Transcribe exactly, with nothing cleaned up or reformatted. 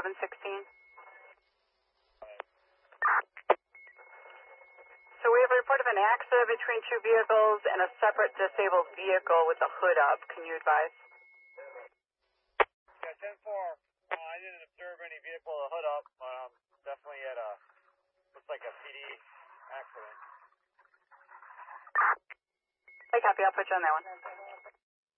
seven sixteen. So we have a report of an accident between two vehicles and a separate disabled vehicle with the hood up. Can you advise? Yeah, ten four. Uh, I didn't observe any vehicle with a hood up. Um, definitely at a, looks like a P D accident. Hey, copy. I'll put you on that one.